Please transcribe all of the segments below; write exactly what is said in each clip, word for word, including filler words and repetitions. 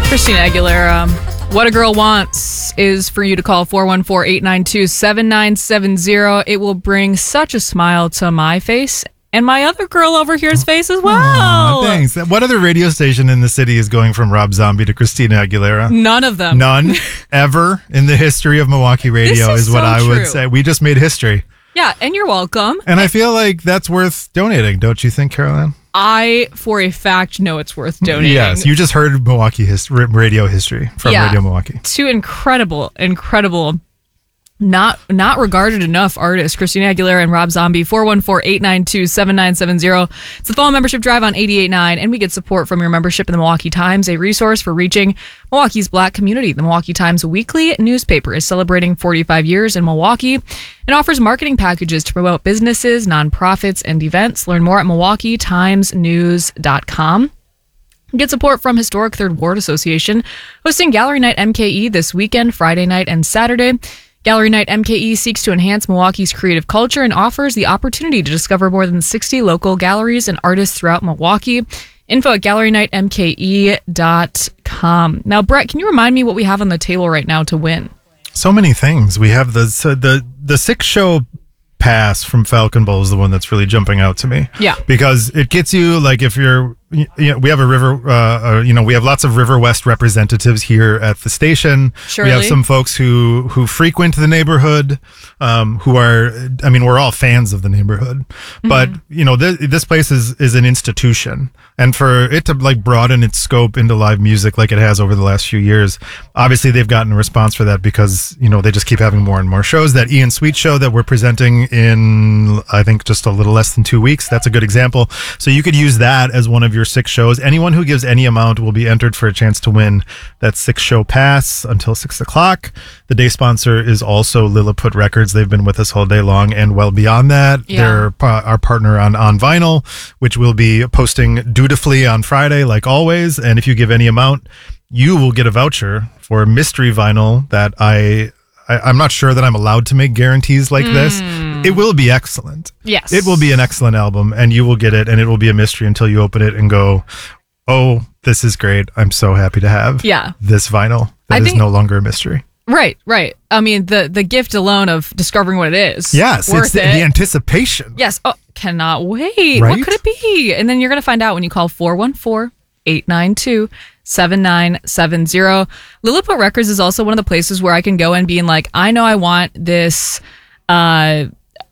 Christina Aguilera. What a Girl Wants is for you to call four one four, eight nine two, seven nine seven zero. It will bring such a smile to my face and my other girl over here's face as well. Aww, thanks. What other radio station in the city is going from Rob Zombie to Christina Aguilera? None of them. None ever in the history of Milwaukee radio This is is what so I would true. say. We just made history. Yeah, and you're welcome. And I feel like that's worth donating, don't you think, Caroline? I, for a fact, know it's worth donating. Yes, you just heard Milwaukee his- radio history from Yeah. Radio Milwaukee. Two incredible, incredible, not not regarded enough artists, Christina Aguilera and Rob Zombie. four one four, eight nine two, seven nine seven zero. It's the fall membership drive on eighty-eight point nine, and we get support from your membership in the Milwaukee Times, a resource for reaching Milwaukee's Black community. The Milwaukee Times weekly newspaper is celebrating forty-five years in Milwaukee and offers marketing packages to promote businesses, nonprofits, and events. Learn more at milwaukee times news dot com. Get support from Historic Third Ward Association, hosting Gallery Night M K E this weekend, Friday night and Saturday. Gallery Night M K E seeks to enhance Milwaukee's creative culture and offers the opportunity to discover more than sixty local galleries and artists throughout Milwaukee. Info at gallery night m k e dot com. Now, Brett, can you remind me what we have on the table right now to win? So many things. We have the so the the six show pass from Falcon Bowl is the one that's really jumping out to me. Yeah. Because it gets you, like, if you're, you know, we have a river, uh, uh, you know, we have lots of River West representatives here at the station. Surely. We have some folks who, who frequent the neighborhood, um, who are, I mean, we're all fans of the neighborhood, but, Mm-hmm. you know, th- this place is, is an institution. And for it to, like, broaden its scope into live music like it has over the last few years, obviously they've gotten a response for that because, you know, they just keep having more and more shows. That Ian Sweet show that we're presenting in, I think, just a little less than two weeks, that's a good example. So you could use that as one of your six shows. Anyone who gives any amount will be entered for a chance to win that six show pass until six o'clock. The day sponsor is also Lilliput Records. They've been with us all day long and well beyond that. Yeah. They're pa- our partner on On Vinyl, which will be posting dutifully on Friday, like always. And if you give any amount, you will get a voucher for mystery vinyl that I, I I'm not sure that I'm allowed to make guarantees like this. It will be excellent. Yes. It will be an excellent album, and you will get it, and it will be a mystery until you open it and go, oh, this is great. I'm so happy to have Yeah. this vinyl that I is think- no longer a mystery. Right, right. I mean, the, the gift alone of discovering what it is. Yes, worth it's the, it. the anticipation. Yes. Oh, cannot wait. Right? What could it be? And then you're going to find out when you call four one four, eight nine two, seven nine seven zero. Lilliput Records is also one of the places where I can go and being like, I know I want this, uh,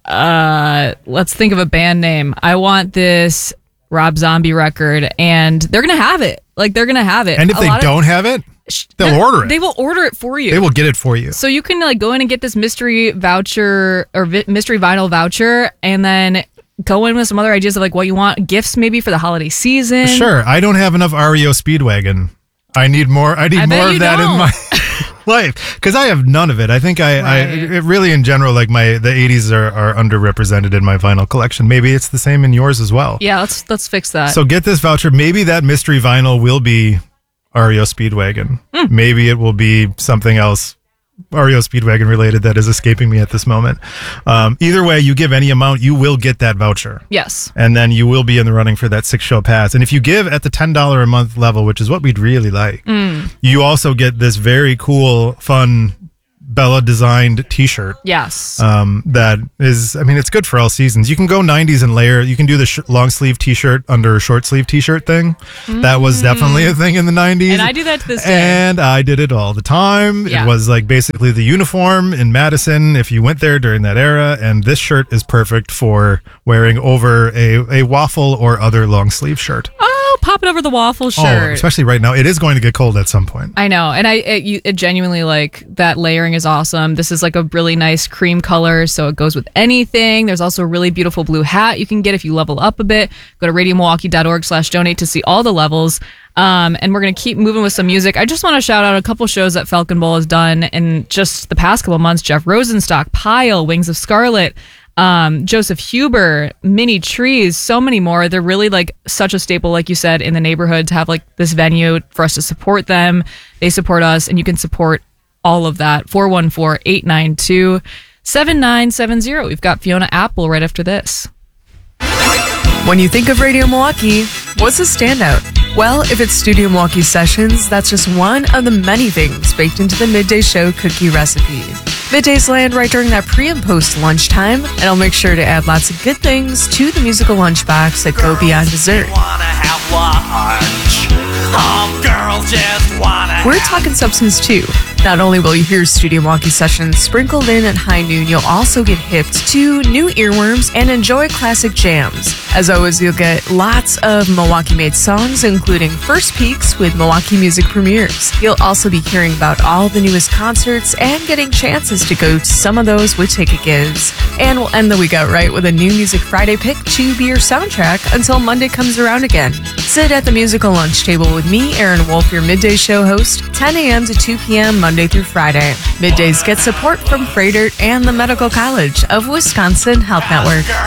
uh, let's think of a band name. I want this Rob Zombie record, and they're going to have it. Like, they're going to have it. And if A they lot of- don't have it, they'll they're- order it. They will order it for you. They will get it for you. So you can like go in and get this mystery voucher or vi- mystery vinyl voucher, and then go in with some other ideas of like what you want, gifts maybe for the holiday season. Sure, I don't have enough R E O Speedwagon. I need more. I need I bet more you of that don't. in my life because I have none of it. I think I, I Right. it really in general, like my the eighties are, are underrepresented in my vinyl collection. Maybe it's the same in yours as well. Yeah, let's let's fix that. So get this voucher. Maybe that mystery vinyl will be R E O Speedwagon. Hmm. Maybe it will be something else R E O Speedwagon related that is escaping me at this moment. Um, either way, you give any amount, you will get that voucher. yes. And then you will be in the running for that six show pass. And if you give at the ten dollars a month level, which is what we'd really like, Mm. you also get this very cool, fun Bella designed t-shirt. Yes. Um, that is, I mean, it's good for all seasons. You can go nineties and layer. You can do the sh- long sleeve t-shirt under a short sleeve t-shirt thing. That was definitely a thing in the nineties. And I do that to this day. And I did it all the time. Yeah. It was like basically the uniform in Madison if you went there during that era. And this shirt is perfect for wearing over a, a waffle or other long sleeve shirt. oh, pop it over the waffle Oh, shirt. especially right now. It is going to get cold at some point. I know, and I it, you, it genuinely like that layering is awesome. This is like a really nice cream color, so it goes with anything. There's also a really beautiful blue hat you can get if you level up a bit. Go to radio milwaukee dot org slash donate to see all the levels. Um, and we're gonna keep moving with some music. I just want to shout out a couple shows that Falcon Bowl has done in just the past couple months. Jeff Rosenstock, Pile, Wings of Scarlet. Um, Joseph Huber, Mini Trees, so many more. They're really like such a staple, like you said, in the neighborhood to have like this venue for us to support them. They support us, and you can support all of that. four one four, eight nine two, seven nine seven zero. We've got Fiona Apple right after this. When you think of Radio Milwaukee, what's a standout? Well, if it's Studio Milwaukee Sessions, that's just one of the many things baked into the Midday Show cookie recipe. Middays land right during that pre and post lunchtime, and I'll make sure to add lots of good things to the musical lunchbox that go beyond dessert. We're talking substance too. Not only will you hear Studio Milwaukee Sessions sprinkled in at high noon, you'll also get hipped to new earworms and enjoy classic jams. As always, you'll get lots of Milwaukee-made songs, including first peeks with Milwaukee Music Premieres. You'll also be hearing about all the newest concerts and getting chances to go to some of those with ticket gives. And we'll end the week out right with a new Music Friday pick to be your soundtrack until Monday comes around again. Sit at the musical lunch table with me, Aaron Wolf, your Midday Show host, ten a.m. to two p.m. Monday through Friday. Middays get support from Freighter and the Medical College of Wisconsin Health Network.